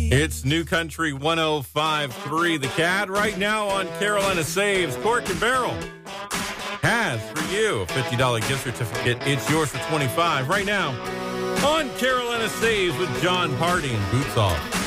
It's New Country 105.3 The Cat. Right now on Carolina Saves, Cork and Barrel has for you a $50 gift certificate. It's yours for $25 right now on Carolina Saves with John Party and Boots Off.